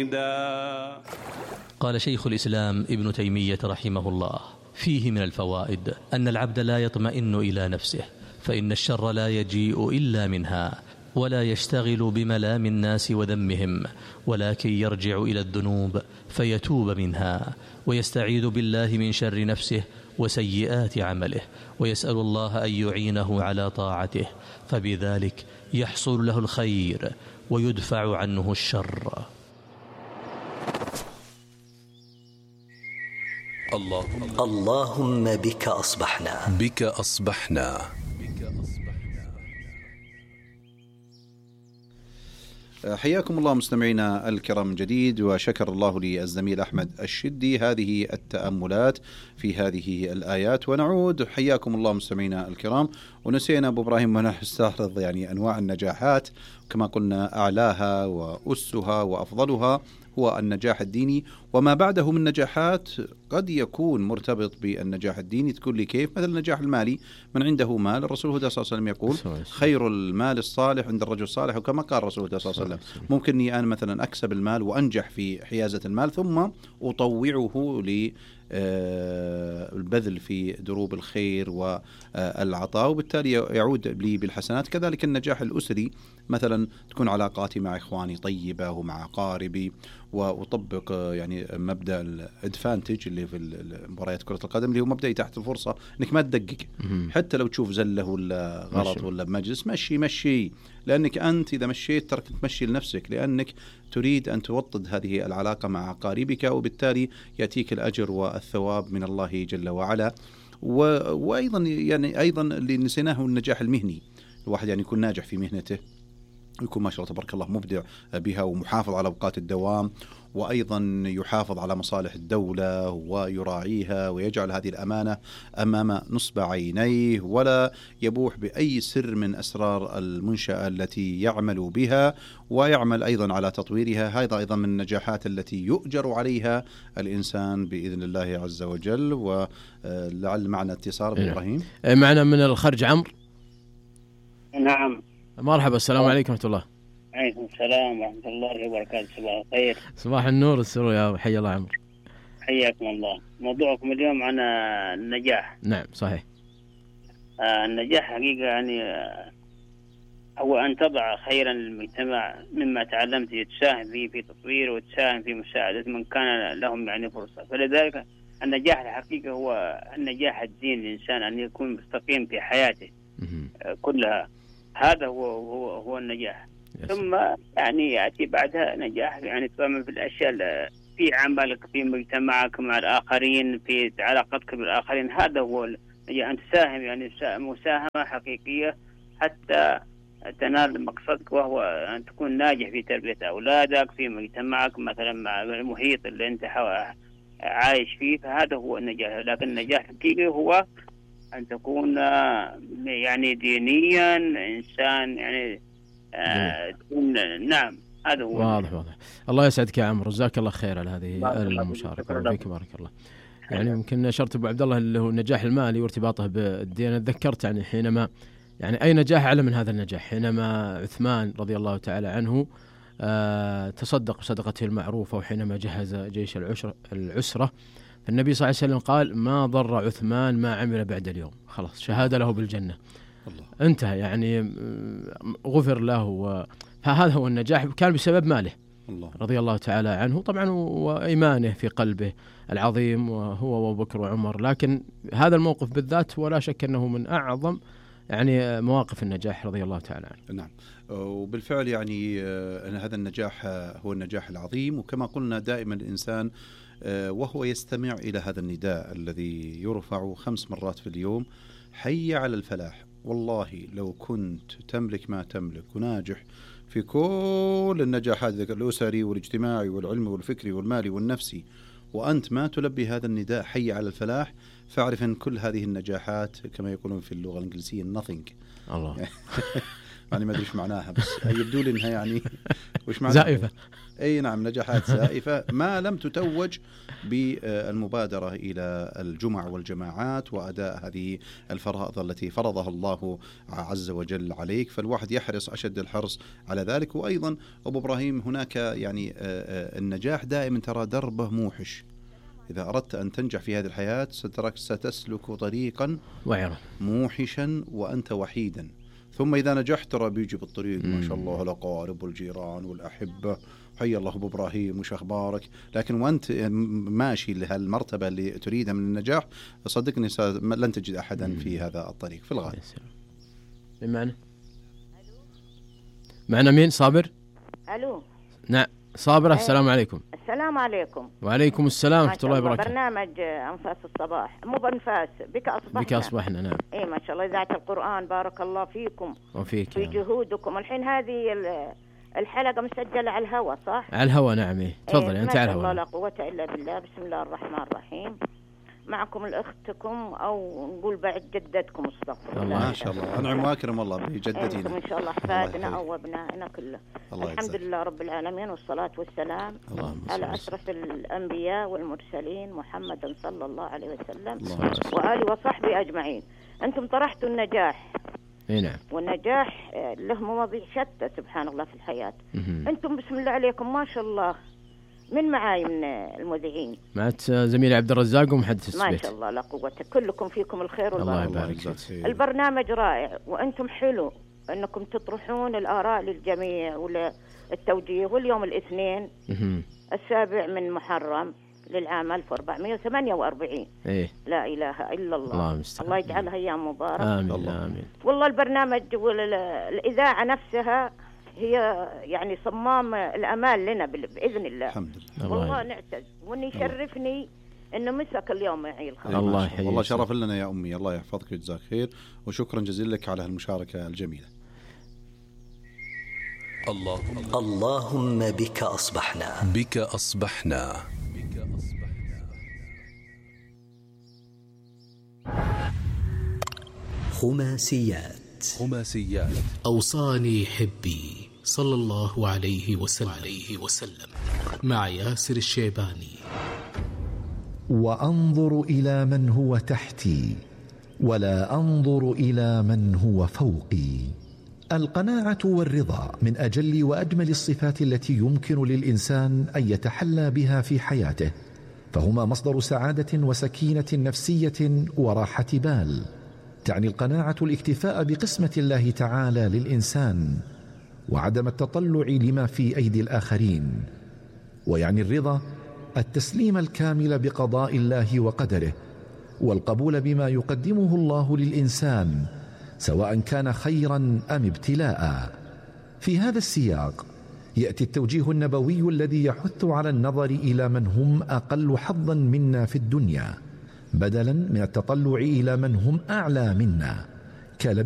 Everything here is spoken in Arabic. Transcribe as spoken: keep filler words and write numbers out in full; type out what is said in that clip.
قال شيخ الإسلام ابن تيمية رحمه الله: فيه من الفوائد أن العبد لا يطمئن إلى نفسه، فإن الشر لا يجيء إلا منها، ولا يشتغل بملام الناس وذمهم، ولكن يرجع إلى الذنوب فيتوب منها، ويستعيذ بالله من شر نفسه وسيئات عمله، ويسأل الله أن يعينه على طاعته، فبذلك يحصل له الخير ويدفع عنه الشر. اللهم اللهم بك أصبحنا بك أصبحنا حياكم الله مستمعينا الكرام من جديد، وشكر الله للزميل أحمد الشدي هذه التأملات في هذه الآيات. ونعود حياكم الله مستمعينا الكرام، ونسينا أبو إبراهيم ونستعرض يعني أنواع النجاحات، كما قلنا أعلاها وأسها وأفضلها هو النجاح الديني، وما بعده من نجاحات قد يكون مرتبط بالنجاح الديني. تقول لي كيف؟ مثل النجاح المالي، من عنده مال الرسول هدى صلى الله عليه وسلم يقول خير المال الصالح عند الرجل الصالح، وكما قال الرسول هدى صلى الله عليه وسلم ممكنني أنا مثلا أكسب المال وأنجح في حيازة المال ثم أطوعه ل البذل في دروب الخير والعطاء، وبالتالي يعود لي بالحسنات. كذلك النجاح الأسري، مثلا تكون علاقاتي مع إخواني طيبة ومع أقاربي، وأطبق يعني مبدأ الادفانتج اللي في مباريات كرة القدم، اللي هو مبدأ تحت الفرصة انك ما تدقق، حتى لو تشوف زله ولا غلط مشي. ولا بمجلس مشي مشي، لأنك أنت إذا مشيت ترك تمشي لنفسك، لأنك تريد أن توطد هذه العلاقة مع أقاربك، وبالتالي يأتيك الأجر والثواب من الله جل وعلا. وأيضا يعني أيضا اللي نسيناه النجاح المهني، الواحد يعني يكون ناجح في مهنته، يكون ما شاء الله تبارك الله مبدع بها ومحافظ على أوقات الدوام، وأيضا يحافظ على مصالح الدولة ويراعيها، ويجعل هذه الأمانة أمام نصب عينيه، ولا يبوح بأي سر من أسرار المنشأة التي يعمل بها، ويعمل أيضا على تطويرها. هذا أيضا من النجاحات التي يؤجر عليها الإنسان بإذن الله عز وجل. ولعل معنا اتصال إبراهيم. معنا من الخرج عمرو. نعم مرحبا، السلام عليكم ورحمة الله. عليكم السلام ورحمة الله وبركاته. صباح الخير. صباح النور والسرور يا حي الله عمرو. حياكم الله. موضوعكم اليوم عن النجاح. نعم صحيح. آه النجاح حقيقة يعني آه هو أن تضع خيرا للمجتمع مما تعلمت، تساهم فيه في تطويره وتساهم في مساعدة من كان لهم يعني فرصة. فلذلك النجاح الحقيقة هو النجاح الدين، الإنسان أن يكون مستقيم في حياته آه كلها. هذا هو هو هو النجاح. ثم يعني يأتي بعدها نجاح يعني تعمل في الأشياء في عملك في مجتمعك مع الآخرين، في علاقتك بالآخرين. هذا هو النجاح، أن تساهم يعني مساهمة حقيقية حتى تنال مقصدك، وهو أن تكون ناجح في تربية أولادك في مجتمعك، مثلا مع المحيط اللي أنت عايش فيه. فهذا هو النجاح. لكن النجاح الحقيقي هو أن تكون يعني دينيا إنسان يعني آه نعم. هذا هو واضح واضح. الله يسعدك يا عمرو، جزاك الله خير على هذه المشاركة. فيك بارك الله. يعني يمكن أشرت أبو عبد الله اللي هو النجاح المالي وارتباطه بالدين. تذكرت يعني حينما يعني أي نجاح أعلى من هذا النجاح، حينما عثمان رضي الله تعالى عنه آه تصدق صدقته المعروفة، وحينما جهز جيش العسرة العسرة النبي صلى الله عليه وسلم قال ما ضر عثمان ما عمل بعد اليوم، خلاص شهادة له بالجنة. الله. انتهى يعني غفر له. فهذا هو النجاح، كان بسبب ماله الله. رضي الله تعالى عنه طبعا، وإيمانه في قلبه العظيم، وهو وأبو بكر وعمر. لكن هذا الموقف بالذات ولا شك أنه من أعظم يعني مواقف النجاح رضي الله تعالى عنه. نعم، وبالفعل يعني أن هذا النجاح هو النجاح العظيم. وكما قلنا دائما الإنسان وهو يستمع إلى هذا النداء الذي يرفع خمس مرات في اليوم: حي على الفلاح. والله لو كنت تملك ما تملك وناجح في كل النجاحات الأسري والاجتماعي والعلمي والفكري والمالي والنفسي، وأنت ما تلبي هذا النداء حي على الفلاح، فاعرف أن كل هذه النجاحات كما يقولون في اللغة الإنجليزية nothing. الله يعني ما أدري إيش معناها، بس يبدو لي إنها يعني وش معناها؟ زائفة. أي نعم، نجاحات زائفة ما لم تتوج بالمبادرة إلى الجمع والجماعات وأداء هذه الفرائض التي فرضها الله عز وجل عليك. فالواحد يحرص أشد الحرص على ذلك. وأيضا أبو إبراهيم هناك يعني النجاح دائما ترى دربه موحش. إذا أردت أن تنجح في هذه الحياة ستسلك طريقا وعرة موحشا وأنت وحيدا، ثم إذا نجحت ترى بيجي بالطريق ما شاء الله الأقارب والجيران والأحبة، حي الله أبو إبراهيم وش أخبارك. لكن وأنت ماشي لهالمرتبة اللي تريدها من النجاح صدقني لن تجد أحدا مم. في هذا الطريق في الغالب. بمعنى معنا مين؟ صابر. ألو. نعم صابر. السلام عليكم. السلام عليكم. وعليكم السلام ورحمة الله وبركاته. برنامج أنفاس الصباح، مو بأنفاس، بك أصبحنا. بك أصبحنا. نعم. إيه ما شاء الله إذاعة القرآن، بارك الله فيكم وفيك في جهودكم. الحين هذه الحلقة مسجلة على الهواء صح؟ على الهواء نعم. إيه تفضل. إيه أنت على الهواء. لا قوة إلا بالله. بسم الله الرحمن الرحيم. معكم الأختكم أو نقول بعد جدتكم استغفر الله. ما شاء الله أنعم وأكرم الله بجدتنا. إن شاء الله أحفادنا أو أبنائنا كله. الحمد لله رب العالمين والصلاة والسلام على أشرف الأنبياء والمرسلين محمد صلى الله عليه وسلم وآله وصحبه أجمعين. أنتم طرحتوا النجاح. نعم. والنجاح له مواضيع شتى سبحان الله في الحياة. أنتم بسم الله عليكم ما شاء الله من معاي من المذيعين معت زميلي عبد الرزاق ومحدث السبيت. ما شاء الله لا قوة. كلكم فيكم الخير الله يبارك فيك. البرنامج رائع وأنتم حلو أنكم تطرحون الآراء للجميع والتوجيه. واليوم الاثنين السابع من محرم للعام ألف وأربعمائة وثمانية وأربعين. إيه؟ لا إله إلا الله. الله, الله يجعلها أيام مباركة. آمين. الله. آمين. والله البرنامج والإذاعة نفسها هي يعني صمام الأمال لنا بإذن الله. الحمد لله. والله نعتز وإني يشرفني إنه مسك اليوم معي الخير. الله يحييك. والله شرف لنا يا أمي. الله يحفظك ويجزاك خير وشكرا جزيلا لك على هالمشاركة الجميلة. اللهم اللهم بك أصبحنا بك أصبحنا خماسيات خماسيات. أوصاني حبي صلى الله عليه وسلم مع ياسر الشيباني. وأنظر إلى من هو تحتي ولا أنظر إلى من هو فوقي. القناعة والرضا من أجل وأجمل الصفات التي يمكن للإنسان أن يتحلى بها في حياته، فهما مصدر سعادة وسكينة نفسية وراحة بال. تعني القناعة الاكتفاء بقسمة الله تعالى للإنسان وعدم التطلع لما في أيدي الآخرين، ويعني الرضا التسليم الكامل بقضاء الله وقدره والقبول بما يقدمه الله للإنسان سواء كان خيرا أم ابتلاء. في هذا السياق يأتي التوجيه النبوي الذي يحث على النظر إلى من هم أقل حظا منا في الدنيا بدلا من التطلع إلى من هم أعلى منا.